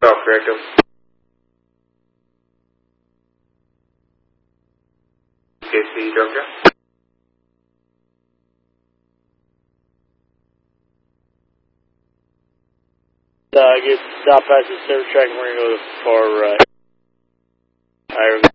Oh, correct. KC, Georgia. Get stop past the service track and we're going to go for